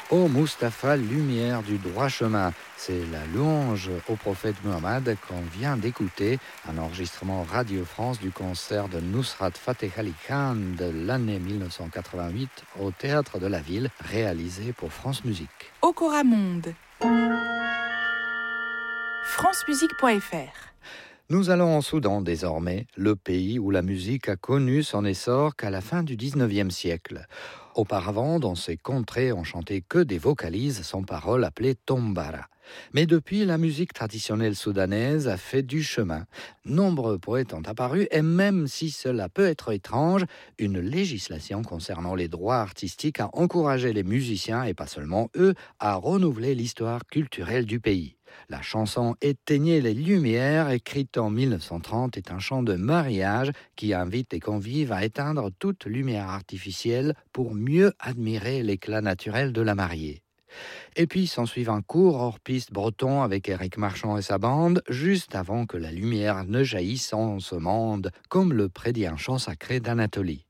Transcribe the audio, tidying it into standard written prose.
Ô Mustapha, lumière du droit chemin, c'est la louange au prophète Muhammad qu'on vient d'écouter, un enregistrement Radio France du concert de Nusrat Fateh Ali Khan de l'année 1988 au Théâtre de la Ville, réalisé pour France Musique. Okora Monde. francemusique.fr. Nous allons en Soudan désormais, le pays où la musique a connu son essor qu'à la fin du 19e siècle. Auparavant, dans ces contrées, on chantait que des vocalises sans paroles appelées tombara. Mais depuis, la musique traditionnelle soudanaise a fait du chemin. Nombreux poètes ont apparu et même si cela peut être étrange, une législation concernant les droits artistiques a encouragé les musiciens, et pas seulement eux, à renouveler l'histoire culturelle du pays. La chanson Éteignez les lumières, écrite en 1930, est un chant de mariage qui invite les convives à éteindre toute lumière artificielle pour mieux admirer l'éclat naturel de la mariée. Et puis s'ensuit un court hors-piste breton avec Éric Marchand et sa bande, juste avant que la lumière ne jaillisse en ce monde, comme le prédit un chant sacré d'Anatolie.